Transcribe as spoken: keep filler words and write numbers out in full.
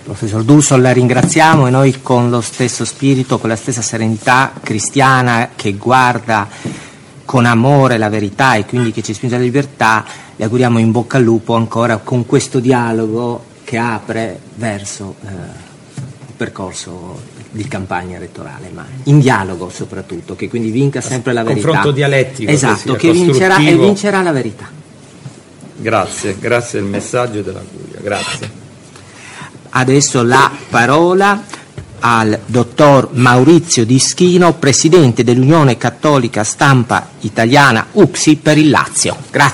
Professor D'Urso, la ringraziamo e noi con lo stesso spirito, con la stessa serenità cristiana che guarda con amore la verità e quindi che ci spinge alla libertà, le auguriamo in bocca al lupo ancora con questo dialogo che apre verso eh, il percorso di campagna elettorale, ma in dialogo soprattutto, che quindi vinca sempre la verità. Confronto dialettico. Esatto, che, che vincerà e vincerà la verità. Grazie, grazie del messaggio e della curia, grazie. Adesso la parola al dottor Maurizio Dischino, presidente dell'Unione Cattolica Stampa Italiana U C S I per il Lazio. Grazie.